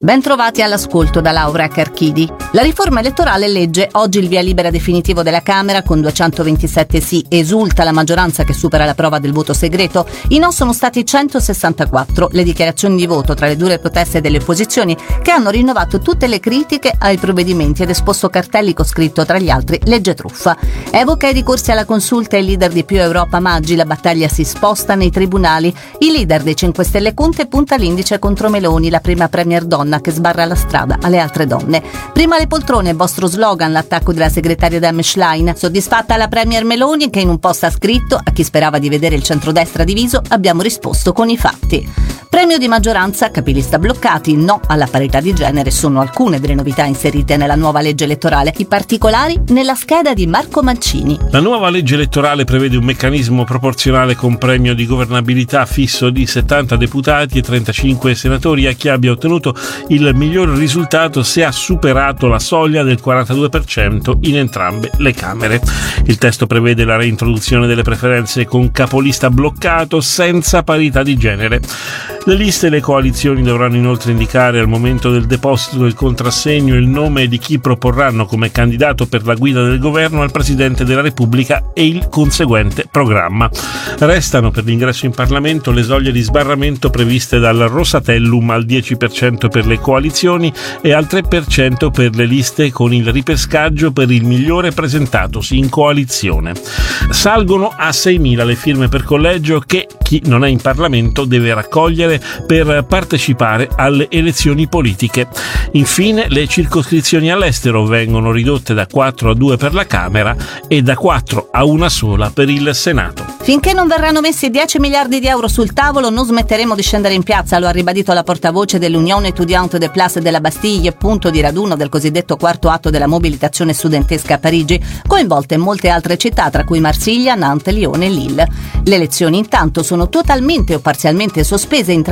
Bentrovati all'ascolto da Laura Carchidi. La riforma elettorale legge oggi il via libera definitivo della Camera con 227 sì. Esulta la maggioranza che supera la prova del voto segreto. I no sono stati 164. Le dichiarazioni di voto tra le dure proteste delle opposizioni che hanno rinnovato tutte le critiche ai provvedimenti ed esposto cartelli con scritto tra gli altri legge truffa. Evoca i ricorsi alla consulta e il leader di Più Europa Maggi, la battaglia si sposta nei tribunali. Il leader dei 5 Stelle Conte punta l'indice contro Meloni, la prima premier donna che sbarra la strada alle altre donne. Prima le poltrone, vostro slogan, l'attacco della segretaria Dem Schlein. Soddisfatta la premier Meloni che in un post ha scritto: a chi sperava di vedere il centrodestra diviso abbiamo risposto con i fatti. Premio di maggioranza, capilista bloccati, no alla parità di genere sono alcune delle novità inserite nella nuova legge elettorale. I particolari nella scheda di Marco Mancini. La nuova legge elettorale prevede un meccanismo proporzionale con premio di governabilità fisso di 70 deputati e 35 senatori a chi abbia ottenuto il miglior risultato se ha superato la soglia del 42% in entrambe le Camere. Il testo prevede la reintroduzione delle preferenze con capolista bloccato senza parità di genere. Le liste e le coalizioni dovranno inoltre indicare al momento del deposito del contrassegno il nome di chi proporranno come candidato per la guida del governo al Presidente della Repubblica e il conseguente programma. Restano per l'ingresso in Parlamento le soglie di sbarramento previste dal Rosatellum al 10% per le coalizioni e al 3% per le liste con il ripescaggio per il migliore presentatosi in coalizione. Salgono a 6.000 le firme per collegio che chi non è in Parlamento deve raccogliere per partecipare alle elezioni politiche. Infine, le circoscrizioni all'estero vengono ridotte da 4 a 2 per la Camera e da 4 a 1 sola per il Senato. Finché non verranno messi 10 miliardi di euro sul tavolo non smetteremo di scendere in piazza, lo ha ribadito la portavoce dell'Unione Étudiante de Place de la Bastille, punto di raduno del cosiddetto quarto atto della mobilitazione studentesca a Parigi, coinvolte molte altre città tra cui Marsiglia, Nantes, Lione e Lille. Le lezioni intanto sono totalmente o parzialmente sospese in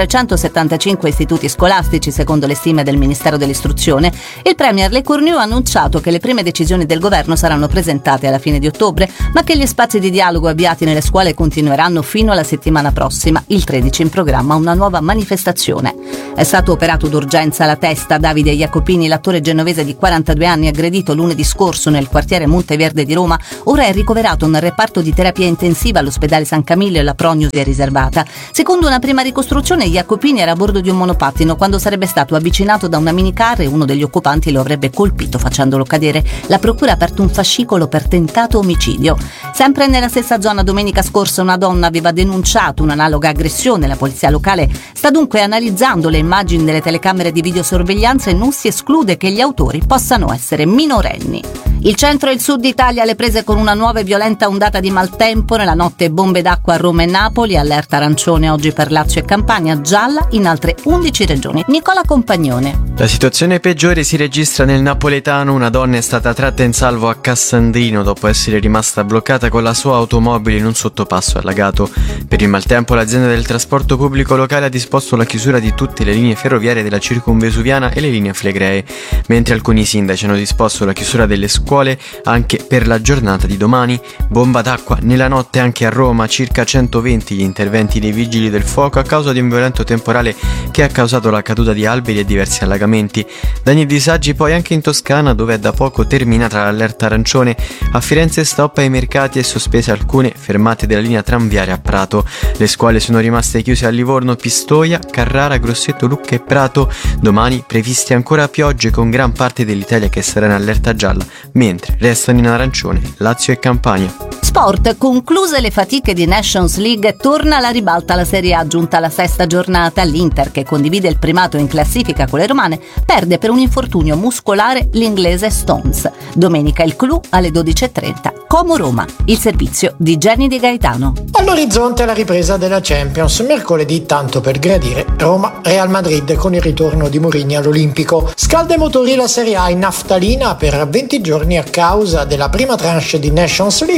375 istituti scolastici secondo le stime del Ministero dell'Istruzione. Il premier Le Cornu ha annunciato che le prime decisioni del governo saranno presentate alla fine di ottobre, ma che gli spazi di dialogo avviati nelle scuole continueranno fino alla settimana prossima. Il 13 in programma una nuova manifestazione. È stato operato d'urgenza alla testa. Davide Jacopini, l'attore genovese di 42 anni aggredito lunedì scorso nel quartiere Monteverde di Roma, ora è ricoverato nel reparto di terapia intensiva all'ospedale San Camillo e la prognosi è riservata. Secondo una prima ricostruzione, Jacopini era a bordo di un monopattino quando sarebbe stato avvicinato da una minicar e uno degli occupanti lo avrebbe colpito facendolo cadere. La procura ha aperto un fascicolo per tentato omicidio. Sempre nella stessa zona domenica scorsa una donna aveva denunciato un'analoga aggressione. La polizia locale sta dunque analizzando le immagini delle telecamere di videosorveglianza e non si esclude che gli autori possano essere minorenni. Il centro e il sud Italia alle prese con una nuova e violenta ondata di maltempo. Nella notte bombe d'acqua a Roma e Napoli, allerta arancione oggi per Lazio e Campania, gialla in altre 11 regioni. Nicola Compagnone. La situazione peggiore si registra nel napoletano. Una donna è stata tratta in salvo a Cassandrino dopo essere rimasta bloccata con la sua automobile in un sottopasso allagato. Per il maltempo l'azienda del trasporto pubblico locale ha disposto la chiusura di tutte le linee ferroviarie della circumvesuviana e le linee flegree, mentre alcuni sindaci hanno disposto la chiusura delle scuole anche per la giornata di domani. Bomba d'acqua nella notte anche a Roma, circa 120 gli interventi dei vigili del fuoco a causa di un violento temporale che ha causato la caduta di alberi e diversi allagamenti. Danni e disagi poi anche in Toscana, dove è da poco terminata l'allerta arancione. A Firenze stop ai mercati e sospese alcune fermate della linea tranviaria a Prato. Le scuole sono rimaste chiuse a Livorno, Pistoia, Carrara, Grosseto, Lucca e Prato. Domani previste ancora piogge con gran parte dell'Italia che sarà in allerta gialla, mentre restano in arancione Lazio e Campania. Sport, concluse le fatiche di Nations League, torna alla ribalta la Serie A giunta alla 6ª giornata. L'Inter, che condivide il primato in classifica con le romane, perde per un infortunio muscolare l'inglese Stones. Domenica il clou alle 12:30. Como Roma, il servizio di Jenny Di Gaetano. All'orizzonte la ripresa della Champions, mercoledì tanto per gradire Roma-Real Madrid con il ritorno di Mourinho all'Olimpico. Scalda i motori la Serie A in naftalina per 20 giorni a causa della prima tranche di Nations League che ha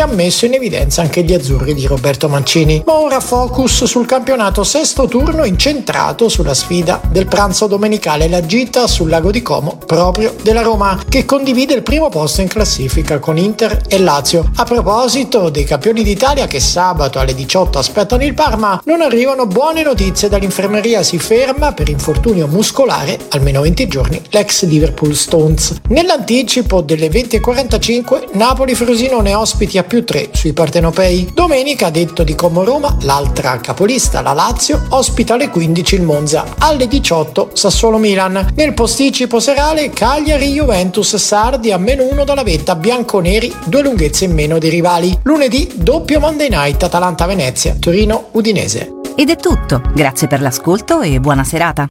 messo in evidenza anche gli azzurri di Roberto Mancini. Ma ora focus sul campionato, sesto turno incentrato sulla sfida del pranzo domenicale, la gita sul lago di Como proprio della Roma, che condivide il primo posto in classifica con Inter e Lazio. A proposito dei campioni d'Italia che sabato alle 18 aspettano il Parma, non arrivano buone notizie dall'infermeria, si ferma per infortunio muscolare almeno 20 giorni l'ex Liverpool Stones. Nell'anticipo delle 20:45 Napoli-Frosinone ospiti a +3 sui partenopei. Domenica, detto di Como Roma, l'altra capolista, la Lazio, ospita alle 15 il Monza. Alle 18 Sassuolo-Milan. Nel posticipo serale Cagliari-Juventus, sardi a -1 dalla vetta, bianconeri 2 lunghezze in meno dei rivali. Lunedì doppio Monday Night, Atalanta-Venezia, Torino-Udinese. Ed è tutto, grazie per l'ascolto e buona serata.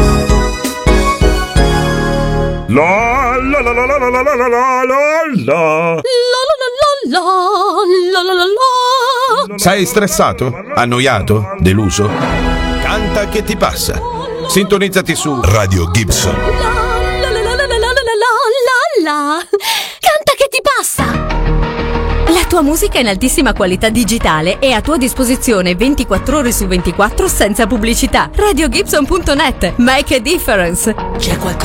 La la la la la la la la la la la. Sei stressato? Annoiato? Deluso? Canta che ti passa. Sintonizzati su Radio Gibson. Canta che ti passa. La tua musica in altissima qualità digitale è a tua disposizione 24 ore su 24 senza pubblicità. RadioGibson.net. Make a difference. C'è qualcosa